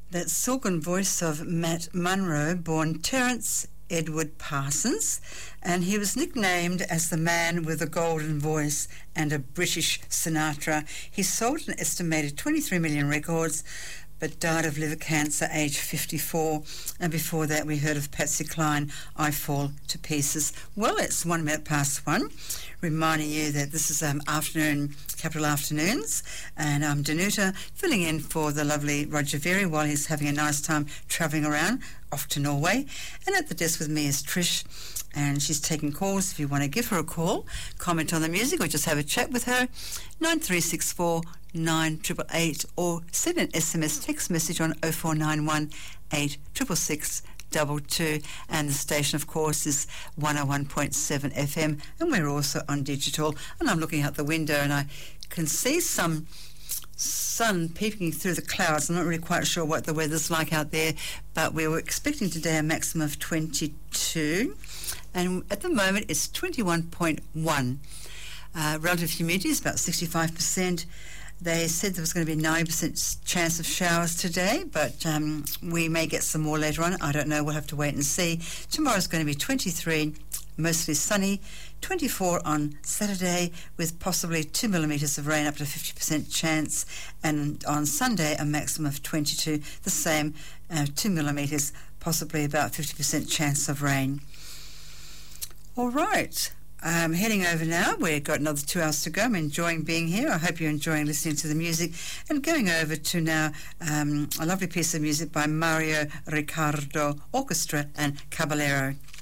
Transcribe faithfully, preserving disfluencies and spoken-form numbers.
That silken voice of Matt Munro, born Terence Edward Parsons, and he was nicknamed as the man with a golden voice and a British Sinatra. He sold an estimated twenty-three million records, but died of liver cancer aged fifty-four. And before that we heard of Patsy Cline, I Fall to Pieces. Well, it's one minute past one, reminding you that this is um, afternoon, Capital Afternoons, and I'm Danuta, filling in for the lovely Roger Very while he's having a nice time travelling around, off to Norway. And at the desk with me is Trish, and she's taking calls. If you want to give her a call, comment on the music, or just have a chat with her, nine three six four nine eight eight eight, or send an S M S text message on oh four nine one eight six six six double two. And the station, of course, is one oh one point seven F M, and we're also on digital. And I'm looking out the window and I can see some sun peeping through the clouds. I'm not really quite sure what the weather's like out there, but we were expecting today a maximum of twenty-two, and at the moment it's twenty-one point one. Uh, relative humidity is about sixty-five percent. They said there was going to be nine percent chance of showers today, but um, we may get some more later on. I don't know. We'll have to wait and see. Tomorrow's going to be twenty-three, mostly sunny, twenty-four on Saturday, with possibly two millimetres of rain, up to fifty percent chance, and on Sunday a maximum of twenty-two, the same, uh, two millimetres, possibly about fifty percent chance of rain. All right. Um, heading over now. We've got another two hours to go. I'm enjoying being here. I hope you're enjoying listening to the music. And going over to now um, a lovely piece of music by Mario Riccardo Orchestra and Caballero.